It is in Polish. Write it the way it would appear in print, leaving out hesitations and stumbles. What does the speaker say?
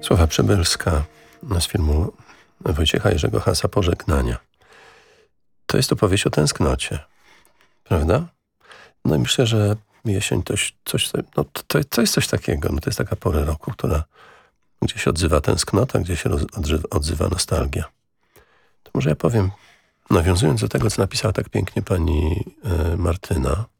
Słowa Przybylska z filmu Wojciecha Jerzego Hasa Pożegnania. To jest opowieść o tęsknocie, prawda? No i myślę, że jesień to jest coś takiego. No to jest taka pora roku, gdzie się odzywa tęsknota, gdzie się odzywa nostalgia. To może ja powiem, nawiązując do tego, co napisała tak pięknie pani Martyna,